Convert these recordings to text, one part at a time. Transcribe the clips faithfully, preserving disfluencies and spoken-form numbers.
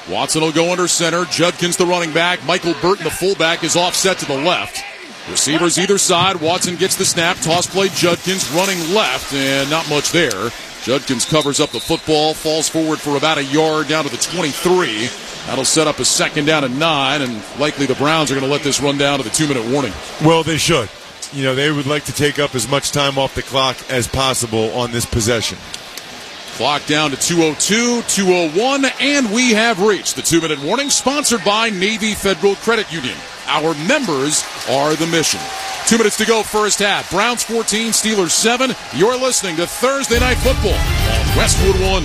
Watson will go under center. Judkins the running back. Michael Burton the fullback is offset to the left. Receivers either side. Watson gets the snap. Toss play Judkins running left, and not much there. Judkins covers up the football, falls forward for about a yard down to the twenty-three. That'll set up a second down and nine, and likely the Browns are going to let this run down to the two-minute warning. Well, they should. You know, they would like to take up as much time off the clock as possible on this possession. Clock down to two oh two, two oh one, and we have reached the two-minute warning, sponsored by Navy Federal Credit Union. Our members are the mission. Two minutes to go, first half. Browns fourteen, Steelers seven. You're listening to Thursday Night Football on Westwood One.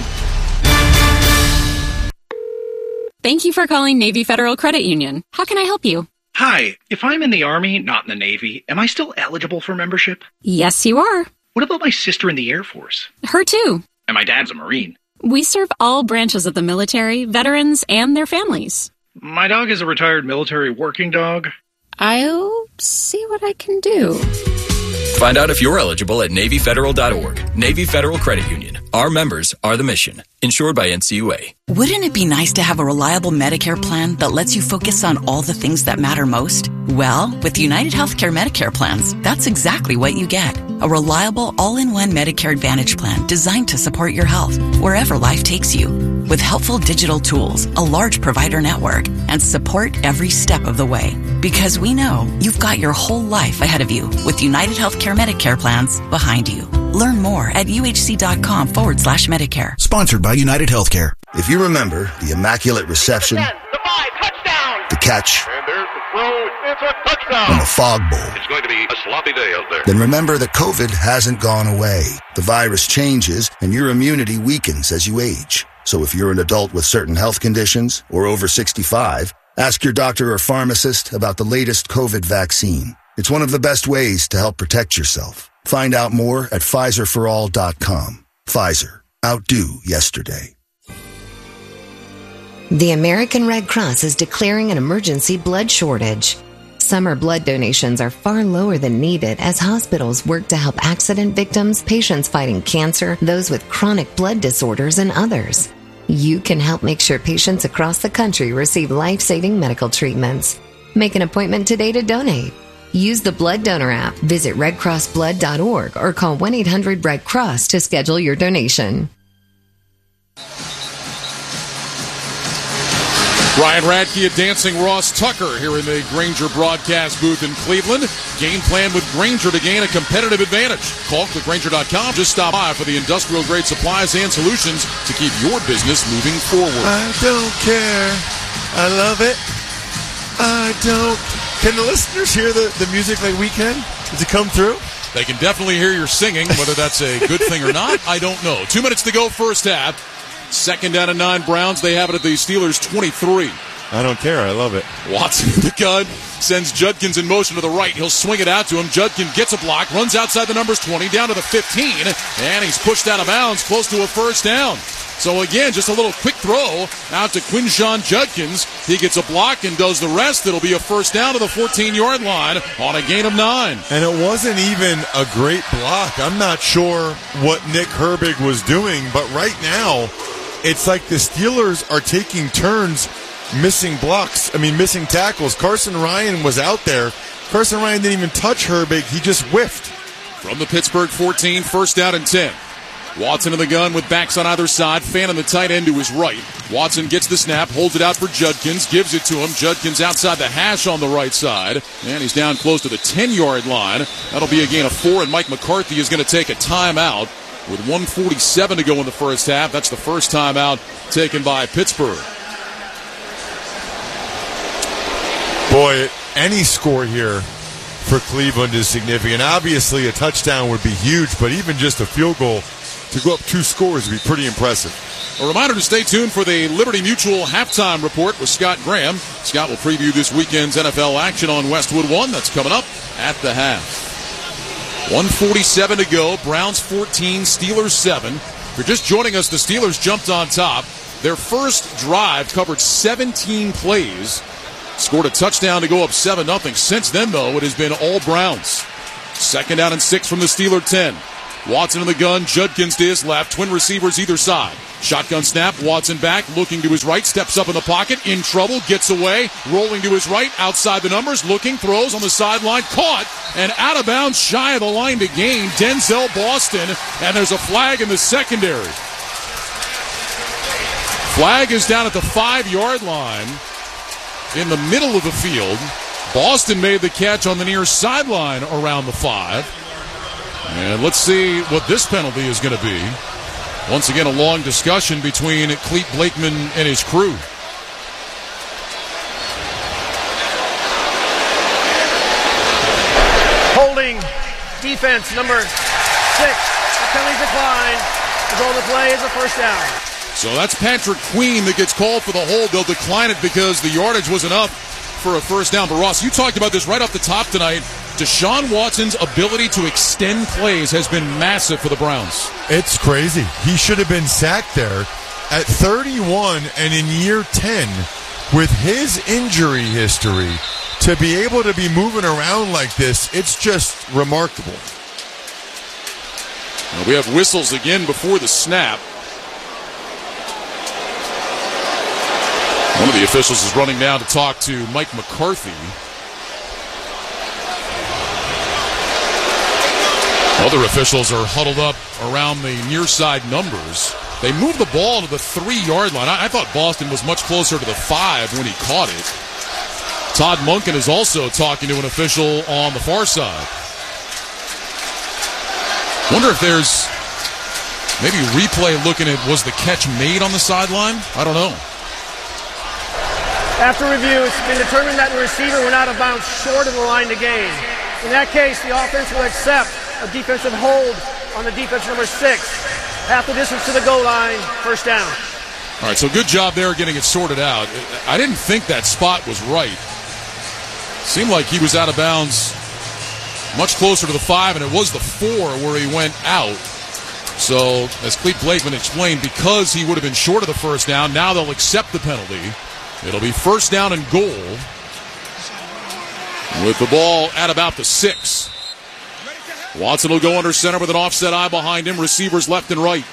Thank you for calling Navy Federal Credit Union. How can I help you? Hi, if I'm in the Army, not in the Navy, am I still eligible for membership? Yes, you are. What about my sister in the Air Force? Her too. And my dad's a Marine. We serve all branches of the military, veterans, and their families. My dog is a retired military working dog. I'll see what I can do. Find out if you're eligible at Navy Federal dot org. Navy Federal Credit Union. Our members are the mission. Insured by N C U A. Wouldn't it be nice to have a reliable Medicare plan that lets you focus on all the things that matter most? Well, with United Healthcare Medicare plans, that's exactly what you get. A reliable, all-in-one Medicare Advantage plan designed to support your health wherever life takes you. With helpful digital tools, a large provider network, and support every step of the way. Because we know you've got your whole life ahead of you with United Healthcare Medicare plans behind you. Learn more at uhc.com forward slash Medicare. Sponsored by United Healthcare. If you remember the immaculate reception, the five, touchdown, the catch, and there's the throw, it's a touchdown, and the fog bowl, it's going to be a sloppy day out there. Then remember that COVID hasn't gone away. The virus changes, and your immunity weakens as you age. So if you're an adult with certain health conditions or over sixty-five, ask your doctor or pharmacist about the latest COVID vaccine. It's one of the best ways to help protect yourself. Find out more at Pfizer for all dot com. Pfizer. Outdo yesterday. The American Red Cross is declaring an emergency blood shortage. Summer blood donations are far lower than needed as hospitals work to help accident victims, patients fighting cancer, those with chronic blood disorders, and others. You can help make sure patients across the country receive life-saving medical treatments. Make an appointment today to donate. Use the Blood Donor app, visit red cross blood dot org, or call one eight hundred red cross to schedule your donation. Ryan Radke and Dancing Ross Tucker here in the Grainger broadcast booth in Cleveland. Game plan with Grainger to gain a competitive advantage. Call click grainger dot com. Just stop by for the industrial grade supplies and solutions to keep your business moving forward. I don't care. I love it. I don't. Can the listeners hear the, the music like we can? Does it come through? They can definitely hear your singing. Whether that's a good thing or not, I don't know. Two minutes to go, first half. Second down and nine, Browns. They have it at the Steelers' twenty-three. I don't care. I love it. Watson in the gun, sends Judkins in motion to the right. He'll swing it out to him. Judkins gets a block, runs outside the numbers twenty, down to the fifteen, and he's pushed out of bounds close to a first down. So again, just a little quick throw out to Quinshon Judkins. He gets a block and does the rest. It'll be a first down to the fourteen-yard line on a gain of nine. And it wasn't even a great block. I'm not sure what Nick Herbig was doing, but right now, it's like the Steelers are taking turns missing blocks. I mean, missing tackles. Carson Ryan was out there. Carson Ryan didn't even touch Herbig. He just whiffed. From the Pittsburgh fourteen, first down and ten. Watson in the gun with backs on either side. Fanning the tight end to his right. Watson gets the snap, holds it out for Judkins, gives it to him. Judkins outside the hash on the right side. And he's down close to the ten-yard line. That'll be a gain of four, and Mike McCarthy is going to take a timeout with one forty-seven to go in the first half. That's the first timeout taken by Pittsburgh. Boy, any score here for Cleveland is significant. Obviously, a touchdown would be huge, but even just a field goal to go up two scores would be pretty impressive. A reminder to stay tuned for the Liberty Mutual halftime report with Scott Graham. Scott will preview this weekend's N F L action on Westwood One. That's coming up at the half. one forty-seven to go. Browns fourteen, Steelers seven. If you're just joining us, the Steelers jumped on top. Their first drive covered seventeen plays. Scored a touchdown to go up seven nothing. Since then, though, it has been all Browns. Second down and six from the Steeler ten. Watson in the gun, Judkins to his left, twin receivers either side. Shotgun snap, Watson back, looking to his right, steps up in the pocket, in trouble, gets away, rolling to his right, outside the numbers, looking, throws on the sideline, caught, and out of bounds, shy of the line to gain, Denzel Boston, and there's a flag in the secondary. Flag is down at the five-yard line in the middle of the field. Boston made the catch on the near sideline around the five. And let's see what this penalty is going to be. Once again, a long discussion between Clete Blakeman and his crew. Holding defense number six. The penalty decline. The goal to play is a first down. So that's Patrick Queen that gets called for the hold. They'll decline it because the yardage was enough for a first down. But Ross, you talked about this right off the top tonight. Deshaun Watson's ability to extend plays has been massive for the Browns. It's crazy. He should have been sacked there at thirty-one, and in year ten, with his injury history, to be able to be moving around like this, it's just remarkable. Well, we have whistles again before the snap. One of the officials is running down to talk to Mike McCarthy. Other officials are huddled up around the near side numbers. They moved the ball to the three-yard line. I, I thought Boston was much closer to the five when he caught it. Todd Monken is also talking to an official on the far side. Wonder if there's maybe replay looking at was the catch made on the sideline? I don't know. After review, it's been determined that the receiver went out of bounds short of the line to gain. In that case, the offense will accept a defensive hold on the defense number six. Half the distance to the goal line, first down. All right, so good job there getting it sorted out. I didn't think that spot was right. Seemed like he was out of bounds much closer to the five, and it was the four where he went out. So, as Clete Blakeman explained, because he would have been short of the first down, now they'll accept the penalty. It'll be first down and goal with the ball at about the six. Watson will go under center with an offset eye behind him. Receivers left and right.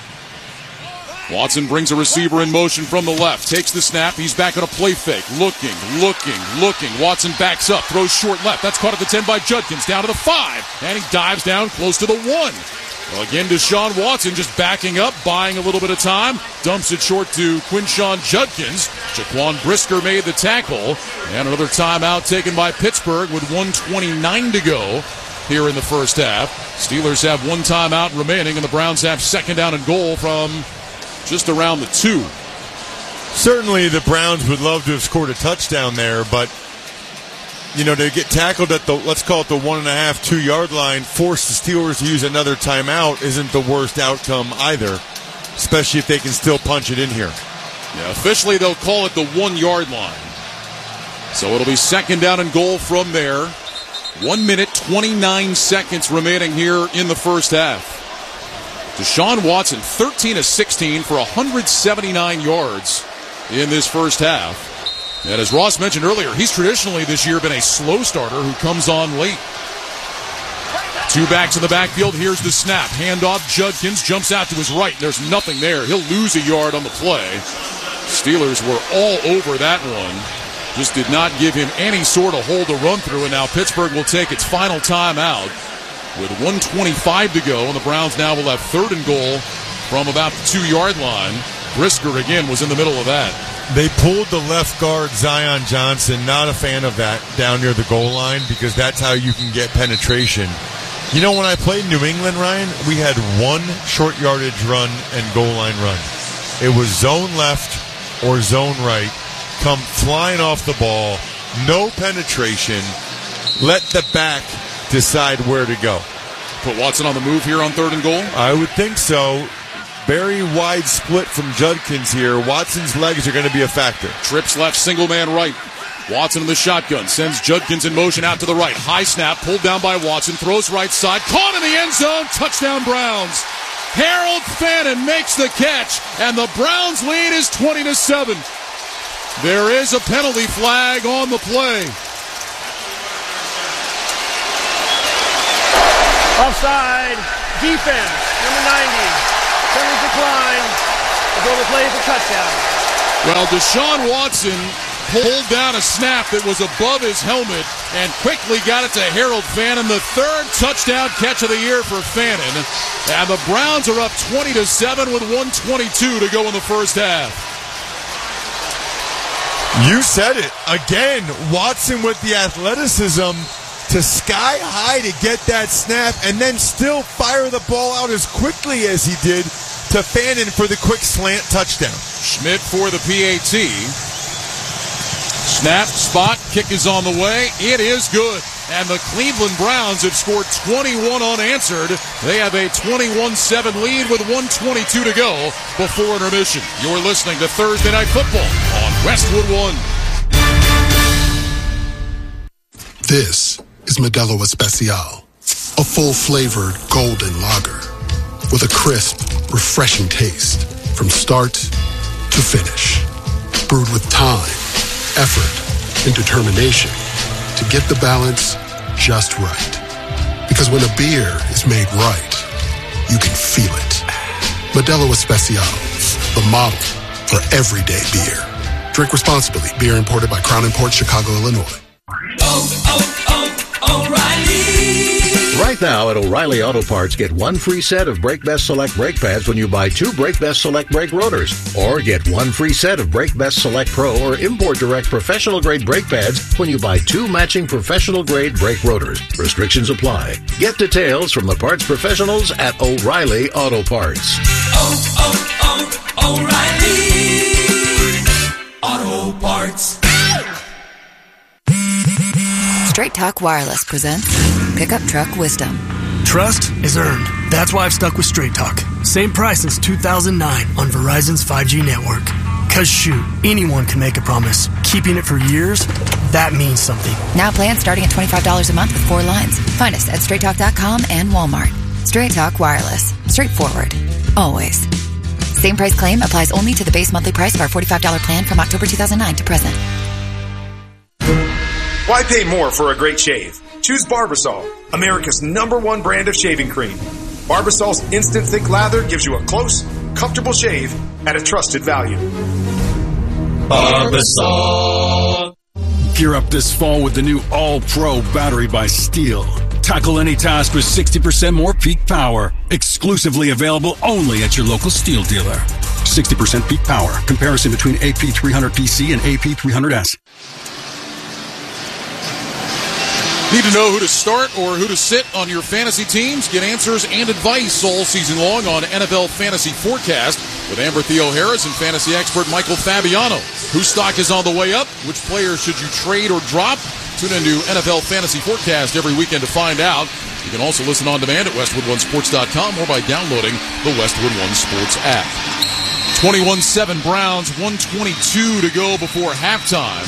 Watson brings a receiver in motion from the left. Takes the snap. He's back on a play fake. Looking, looking, looking. Watson backs up. Throws short left. That's caught at the ten by Judkins. Down to the five. And he dives down close to the one. Well, again, Deshaun Watson just backing up, buying a little bit of time. Dumps it short to Quinshawn Judkins. Jaquan Brisker made the tackle. And another timeout taken by Pittsburgh with one twenty-nine to go here in the first half. Steelers have one timeout remaining, and the Browns have second down and goal from just around the two. Certainly the Browns would love to have scored a touchdown there, but you know, to get tackled at the, let's call it the one and a half, two yard line, force the Steelers to use another timeout isn't the worst outcome either, especially if they can still punch it in here. Yeah, officially they'll call it the one yard line. So it'll be second down and goal from there. One minute, twenty-nine seconds remaining here in the first half. Deshaun Watson, thirteen of sixteen for one hundred seventy-nine yards in this first half. And as Ross mentioned earlier, he's traditionally this year been a slow starter who comes on late. Two backs in the backfield. Here's the snap. Handoff. Judkins jumps out to his right. There's nothing there. He'll lose a yard on the play. Steelers were all over that one. Just did not give him any sort of hold to run through. And now Pittsburgh will take its final timeout with one twenty-five to go. And the Browns now will have third and goal from about the two-yard line. Brisker, again, was in the middle of that. They pulled the left guard, Zion Johnson. Not a fan of that down near the goal line because that's how you can get penetration. You know, when I played New England, Ryan, we had one short yardage run and goal line run. It was zone left or zone right. Come flying off the ball. No penetration. Let the back decide where to go. Put Watson on the move here on third and goal? I would think so. Very wide split from Judkins here. Watson's legs are going to be a factor. Trips left, single man right. Watson in the shotgun. Sends Judkins in motion out to the right. High snap, pulled down by Watson. Throws right side. Caught in the end zone. Touchdown Browns. Harold Fannin makes the catch. And the Browns lead is twenty to seven. There is a penalty flag on the play. Offside. defense, number ninety. Turning decline. The play for touchdown. Well, Deshaun Watson pulled down a snap that was above his helmet and quickly got it to Harold Fannin, the third touchdown catch of the year for Fannin. And the Browns are up twenty to seven with one twenty-two to go in the first half. You said it. Again, Watson with the athleticism to sky high to get that snap and then still fire the ball out as quickly as he did to Fannin for the quick slant touchdown. Schmidt for the P A T. Snap, spot, kick is on the way. It is good. And the Cleveland Browns have scored twenty-one unanswered. They have a twenty-one seven lead with one twenty-two to go before intermission. You're listening to Thursday Night Football on Westwood One. This is Modelo Especial, a full-flavored golden lager with a crisp, refreshing taste from start to finish. Brewed with time, effort, and determination to get the balance just right. Because when a beer is made right, you can feel it. Modelo Especial, the model for everyday beer. Drink responsibly. Beer imported by Crown Imports, Chicago, Illinois. Oh, oh, oh, O'Reilly! Right now at O'Reilly Auto Parts, get one free set of Brake Best Select brake pads when you buy two Brake Best Select brake rotors. Or get one free set of Brake Best Select Pro or Import Direct professional grade brake pads when you buy two matching professional grade brake rotors. Restrictions apply. Get details from the parts professionals at O'Reilly Auto Parts. Oh, oh, oh, O'Reilly Auto Parts. Straight Talk Wireless presents Pickup Truck Wisdom. Trust is earned. That's why I've stuck with Straight Talk. Same price since two thousand nine on Verizon's five G network. Cause shoot, anyone can make a promise. Keeping it for years, that means something. Now plans starting at twenty-five dollars a month with four lines. Find us at straight talk dot com and Walmart. Straight Talk Wireless. Straightforward. Always. Same price claim applies only to the base monthly price of our forty-five dollars plan from October two thousand nine to present. Why pay more for a great shave? Choose Barbasol, America's number one brand of shaving cream. Barbasol's instant thick lather gives you a close, comfortable shave at a trusted value. Barbasol. Gear up this fall with the new All-Pro battery by Steel. Tackle any task with sixty percent more peak power. Exclusively available only at your local Steel dealer. sixty percent peak power. Comparison between A P three hundred P C and A P three hundred S. Need to know who to start or who to sit on your fantasy teams? Get answers and advice all season long on N F L Fantasy Forecast with Amber Theo-Harris and fantasy expert Michael Fabiano. Whose stock is on the way up? Which players should you trade or drop? Tune into N F L Fantasy Forecast every weekend to find out. You can also listen on demand at westwood one sports dot com or by downloading the Westwood One Sports app. twenty-one seven Browns, one twenty-two to go before halftime.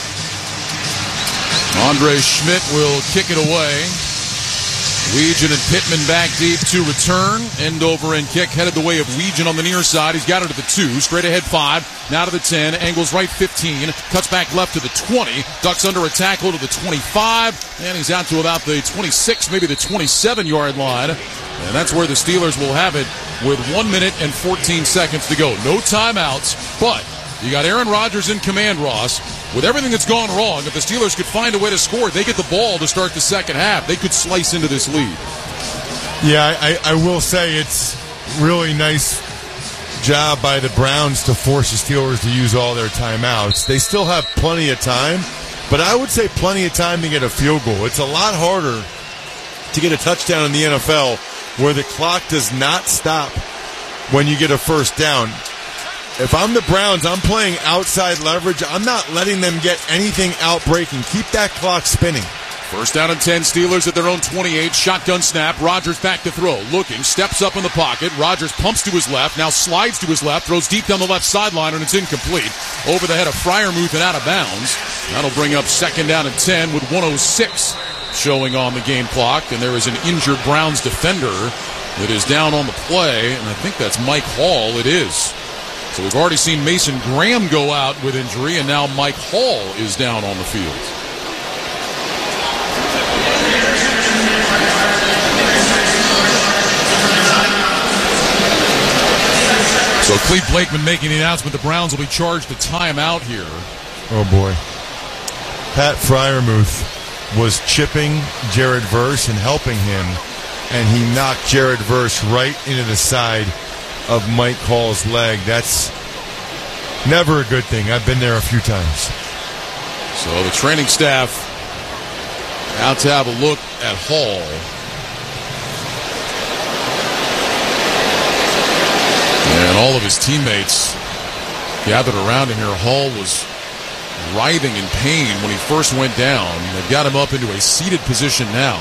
Andre Schmidt will kick it away. Weegan and Pittman back deep to return. End over end kick headed the way of Weegan on the near side. He's got it at the two. Straight ahead five. Now to the ten. Angles right fifteen. Cuts back left to the twenty. Ducks under a tackle to the twenty-five. And he's out to about the twenty-six, maybe the twenty-seven yard line. And that's where the Steelers will have it with one minute and fourteen seconds to go. No timeouts, but you got Aaron Rodgers in command, Ross. With everything that's gone wrong, if the Steelers could find a way to score, they get the ball to start the second half. They could slice into this lead. Yeah, I, I will say it's really nice job by the Browns to force the Steelers to use all their timeouts. They still have plenty of time, but I would say plenty of time to get a field goal. It's a lot harder to get a touchdown in the N F L where the clock does not stop when you get a first down. If I'm the Browns, I'm playing outside leverage. I'm not letting them get anything out breaking. Keep that clock spinning. First down and ten, Steelers at their own twenty-eight. Shotgun snap. Rodgers back to throw. Looking. Steps up in the pocket. Rodgers pumps to his left. Now slides to his left. Throws deep down the left sideline, and it's incomplete. Over the head of Freiermuth and out of bounds. That'll bring up second down and ten with one oh six showing on the game clock. And there is an injured Browns defender that is down on the play. And I think that's Mike Hall. It is. So we've already seen Mason Graham go out with injury, and now Mike Hall is down on the field. Cleve Blakeman making the announcement the Browns will be charged a timeout here. Oh, boy. Pat Freiermuth was chipping Jared Verse and helping him, and he knocked Jared Verse right into the side of Mike Hall's leg. That's never a good thing. I've been there a few times. So the training staff out to have a look at Hall. And all of his teammates gathered around him here. Hall was writhing in pain when he first went down. They've got him up into a seated position now.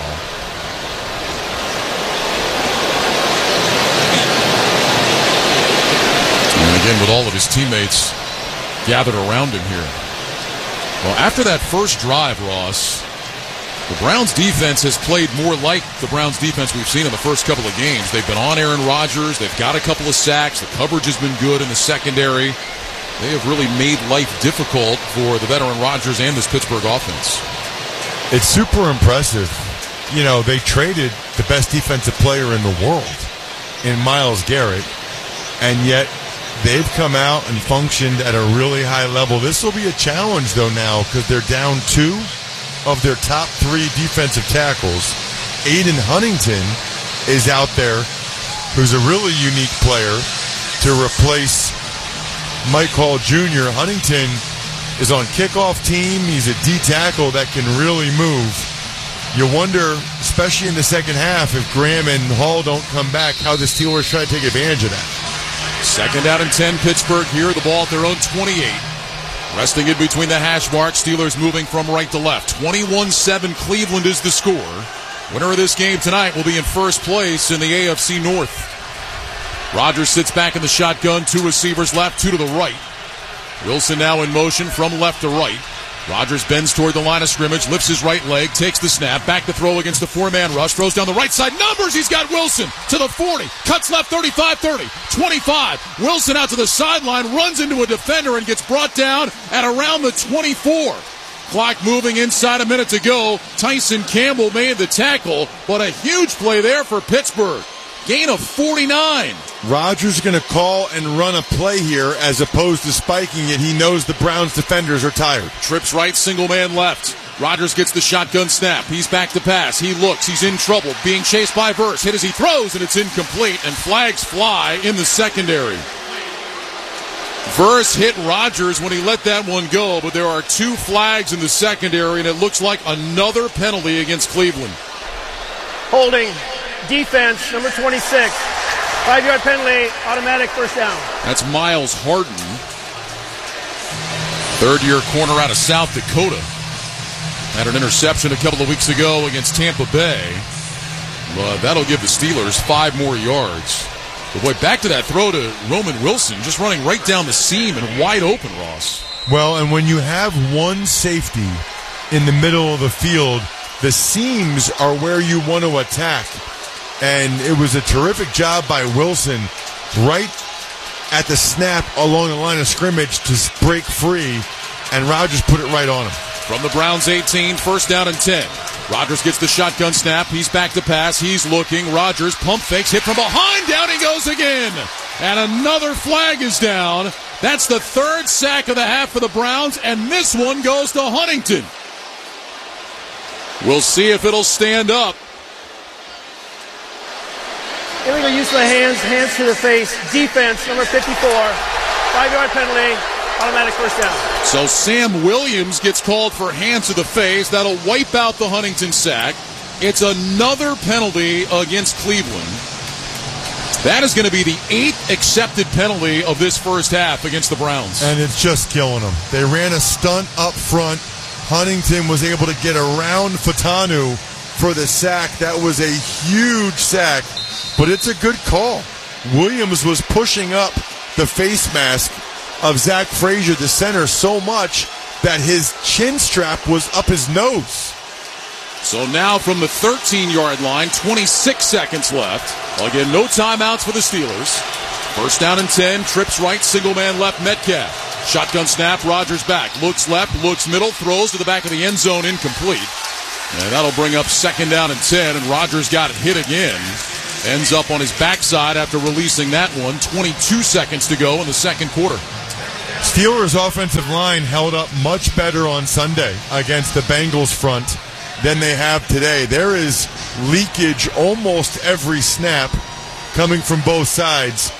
And again, with all of his teammates gathered around him here. Well, after that first drive, Ross, the Browns defense has played more like the Browns defense we've seen in the first couple of games. They've been on Aaron Rodgers. They've got a couple of sacks. The coverage has been good in the secondary. They have really made life difficult for the veteran Rodgers and this Pittsburgh offense. It's super impressive. You know, they traded the best defensive player in the world in Myles Garrett, and yet they've come out and functioned at a really high level. This will be a challenge, though, now, because they're down two of their top three defensive tackles. Aiden Huntington is out there, who's a really unique player, to replace Mike Hall Junior Huntington is on kickoff team. He's a D tackle that can really move. You wonder, especially in the second half, if Graham and Hall don't come back, how the Steelers try to take advantage of that. Second out and ten, Pittsburgh here. The ball at their own twenty-eight. Resting in between the hash marks. Steelers moving from right to left. twenty-one seven Cleveland is the score. Winner of this game tonight will be in first place in the A F C North. Rodgers sits back in the shotgun. Two receivers left, two to the right. Wilson now in motion from left to right. Rodgers bends toward the line of scrimmage, lifts his right leg, takes the snap, back to throw against the four-man rush, throws down the right side, numbers, he's got Wilson to the forty, cuts left thirty-five thirty, twenty-five, Wilson out to the sideline, runs into a defender and gets brought down at around the twenty-four. Clock moving inside a minute to go. Tyson Campbell made the tackle, but a huge play there for Pittsburgh. Gain of forty-nine. Rodgers is going to call and run a play here as opposed to spiking it. He knows the Browns defenders are tired. Trips right, single man left. Rodgers gets the shotgun snap. He's back to pass. He looks. He's in trouble. Being chased by Verse. Hit as he throws, and it's incomplete. And flags fly in the secondary. Verse hit Rodgers when he let that one go, but there are two flags in the secondary, and it looks like another penalty against Cleveland. Holding. Defense, number twenty-six. Five-yard penalty, automatic first down. That's Miles Harden. Third-year corner out of South Dakota. Had an interception a couple of weeks ago against Tampa Bay. But that'll give the Steelers five more yards. But boy, back to that throw to Roman Wilson, just running right down the seam and wide open, Ross. Well, and when you have one safety in the middle of the field, the seams are where you want to attack. And it was a terrific job by Wilson right at the snap along the line of scrimmage to break free, and Rodgers put it right on him. From the Browns eighteen, first down and ten. Rodgers gets the shotgun snap. He's back to pass. He's looking. Rodgers pump fakes, hit from behind. Down he goes again. And another flag is down. That's the third sack of the half for the Browns, and this one goes to Huntington. We'll see if it'll stand up. Illegal use of the hands, hands to the face. Defense, number fifty-four. Five-yard penalty, automatic first down. So Sam Williams gets called for hands to the face. That'll wipe out the Huntington sack. It's another penalty against Cleveland. That is going to be the eighth accepted penalty of this first half against the Browns. And it's just killing them. They ran a stunt up front. Huntington was able to get around Fatanu for the sack. That was a huge sack. But it's a good call. Williams was pushing up the face mask of Zach Frazier, the center, so much that his chin strap was up his nose. So now from the thirteen-yard line, twenty-six seconds left. Again, no timeouts for the Steelers. First down and ten, trips right, single man left, Metcalf. Shotgun snap, Rodgers back. Looks left, looks middle, throws to the back of the end zone, incomplete. And that'll bring up second down and ten, and Rodgers got hit again. ends up on his backside after releasing that one. twenty-two seconds to go in the second quarter. Steelers' offensive line held up much better on Sunday against the Bengals front than they have today. There is leakage almost every snap coming from both sides.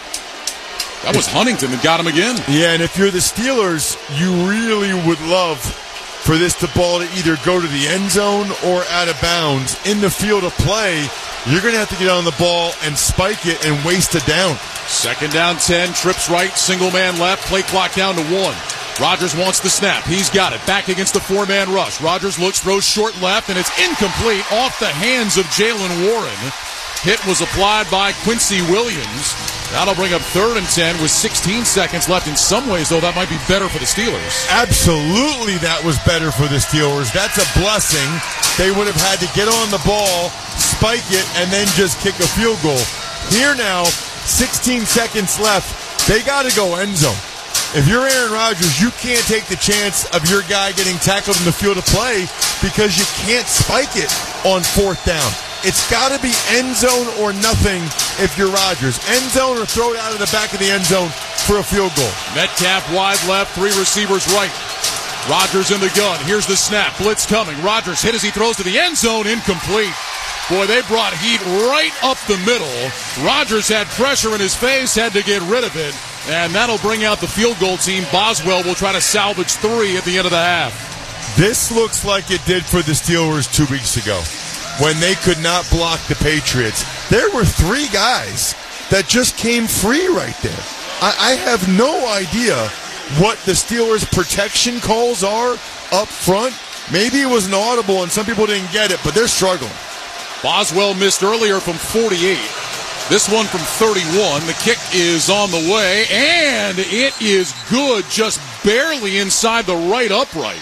That was Huntington that got him again. Yeah, and if you're the Steelers, you really would love for this to ball to either go to the end zone or out of bounds. In the field of play, you're going to have to get on the ball and spike it and waste a down. Second down ten, trips right, single man left, play clock down to one. Rodgers wants the snap. He's got it. Back against the four-man rush. Rodgers looks, throws short left, and it's incomplete off the hands of Jaylen Warren. Hit was applied by Quincy Williams. That'll bring up third and ten with sixteen seconds left. In some ways, though, that might be better for the Steelers. Absolutely, that was better for the Steelers. That's a blessing. They would have had to get on the ball, spike it, and then just kick a field goal. Here now, sixteen seconds left. They got to go end zone. If you're Aaron Rodgers, you can't take the chance of your guy getting tackled in the field of play because you can't spike it on fourth down. It's got to be end zone or nothing if you're Rodgers. End zone or throw it out of the back of the end zone for a field goal. Metcalf wide left, three receivers right. Rodgers in the gun. Here's the snap. Blitz coming. Rodgers hit as he throws to the end zone. Incomplete. Boy, they brought heat right up the middle. Rodgers had pressure in his face, had to get rid of it. And that'll bring out the field goal team. Boswell will try to salvage three at the end of the half. This looks like it did for the Steelers two weeks ago when they could not block the Patriots. There were three guys that just came free right there. I, I have no idea what the Steelers' protection calls are up front. Maybe it was an audible and some people didn't get it, but they're struggling. Boswell missed earlier from forty-eight. This one from thirty-one. The kick is on the way, and it is good, just barely inside the right upright.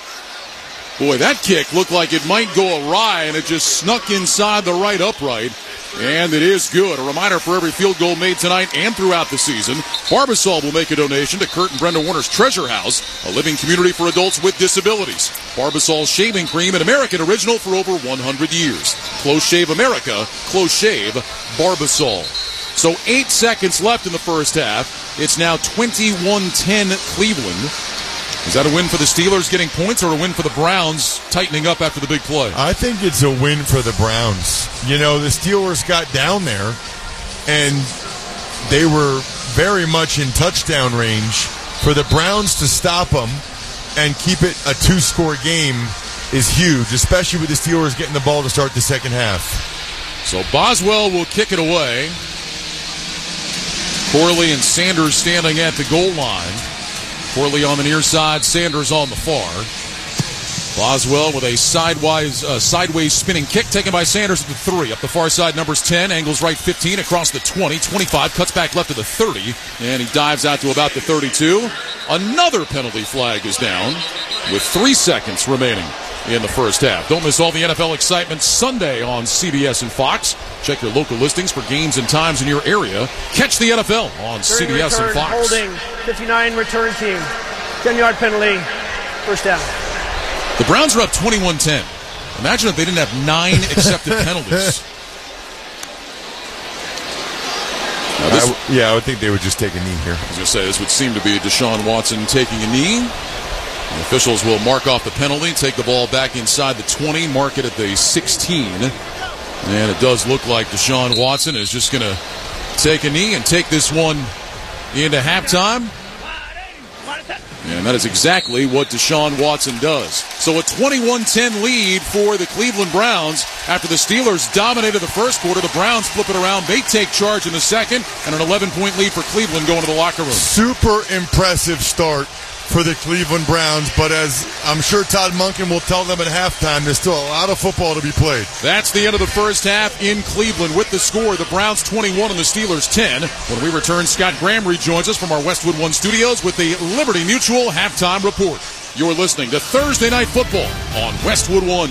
Boy, that kick looked like it might go awry, and it just snuck inside the right upright. And it is good. A reminder for every field goal made tonight and throughout the season, Barbasol will make a donation to Kurt and Brenda Warner's Treasure House, a living community for adults with disabilities. Barbasol shaving cream, an American original for over one hundred years. Close Shave America, Close Shave Barbasol. So eight seconds left in the first half. It's now twenty-one ten Cleveland. Is that a win for the Steelers getting points or a win for the Browns tightening up after the big play? I think it's a win for the Browns. You know, the Steelers got down there, and they were very much in touchdown range. For the Browns to stop them and keep it a two-score game is huge, especially with the Steelers getting the ball to start the second half. So Boswell will kick it away. Corley and Sanders standing at the goal line. Corley on the near side, Sanders on the far. Boswell with a sidewise, uh, sideways spinning kick taken by Sanders at the three. Up the far side, numbers ten, angles right fifteen, across the twenty, twenty-five, cuts back left to the thirty, and he dives out to about the thirty-two. Another penalty flag is down with three seconds remaining in the first half. Don't miss all the N F L excitement Sunday on C B S and Fox. Check your local listings for games and times in your area. Catch the N F L on C B S return, and Fox. Holding, fifty-nine return team. ten-yard penalty, first down. The Browns are up twenty-one ten. Imagine if they didn't have nine accepted penalties. Now this, I w- yeah, I would think they would just take a knee here. I was going to say, this would seem to be Deshaun Watson taking a knee. The officials will mark off the penalty, take the ball back inside the twenty, mark it at the sixteen. And it does look like Deshaun Watson is just going to take a knee and take this one into halftime. And that is exactly what Deshaun Watson does. So a twenty-one ten lead for the Cleveland Browns. After the Steelers dominated the first quarter, the Browns flip it around. They take charge in the second, and an eleven-point lead for Cleveland going to the locker room. Super impressive start for the Cleveland Browns, but as I'm sure Todd Monken will tell them at halftime, there's still a lot of football to be played. That's the end of the first half in Cleveland with the score. The Browns twenty-one and the Steelers ten. When we return, Scott Graham rejoins us from our Westwood One studios with the Liberty Mutual halftime report. You're listening to Thursday Night Football on Westwood One.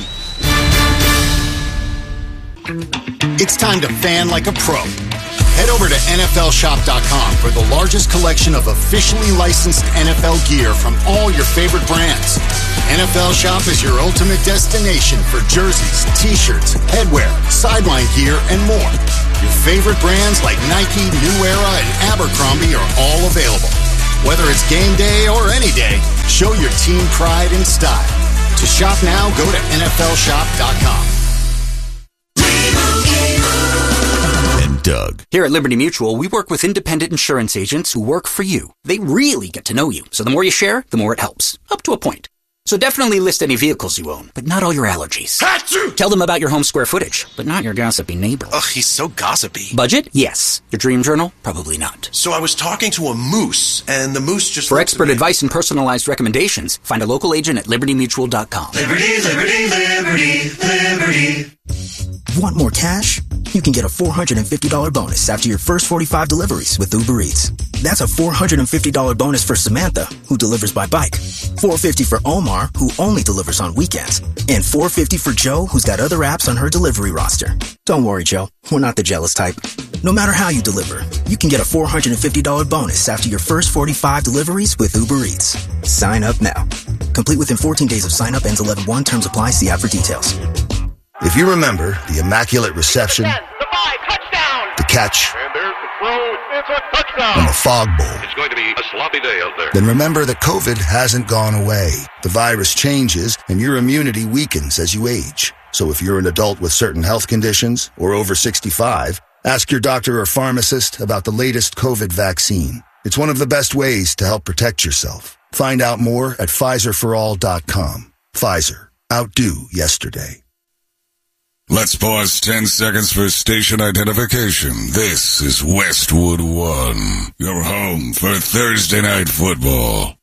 It's time to fan like a pro. Head over to N F L shop dot com for the largest collection of officially licensed N F L gear from all your favorite brands. N F L Shop is your ultimate destination for jerseys, t-shirts, headwear, sideline gear, and more. Your favorite brands like Nike, New Era, and Abercrombie are all available. Whether it's game day or any day, show your team pride and style. To shop now, go to N F L shop dot com. And Doug. Here at Liberty Mutual, we work with independent insurance agents who work for you. They really get to know you, so the more you share, the more it helps. Up to a point. So definitely list any vehicles you own, but not all your allergies. Achoo! Tell them about your home square footage, but not your gossipy neighbor. Ugh, he's so gossipy. Budget? Yes. Your dream journal? Probably not. So I was talking to a moose, and the moose just For expert advice and personalized recommendations, find a local agent at liberty mutual dot com. Liberty, liberty, liberty, liberty. Want more cash? You can get a four hundred fifty dollars bonus after your first forty-five deliveries with Uber Eats. That's a four hundred fifty dollars bonus for Samantha, who delivers by bike. four hundred fifty dollars for Omar, who only delivers on weekends. And four hundred fifty dollars for Joe, who's got other apps on her delivery roster. Don't worry, Joe. We're not the jealous type. No matter how you deliver, you can get a four hundred fifty dollars bonus after your first forty-five deliveries with Uber Eats. Sign up now. Complete within fourteen days of sign up. Ends eleven one. Terms apply. See app for details. If you remember the immaculate reception, The five, touchdown! the catch, And there's the throw. It's a touchdown! and the fog bowl, It's going to be a sloppy day out there. then remember that COVID hasn't gone away. The virus changes and your immunity weakens as you age. So if you're an adult with certain health conditions or over sixty-five, ask your doctor or pharmacist about the latest COVID vaccine. It's one of the best ways to help protect yourself. Find out more at Pfizer for all dot com. Pfizer. Outdo yesterday. Let's pause ten seconds for station identification. This is Westwood One, your home for Thursday night football.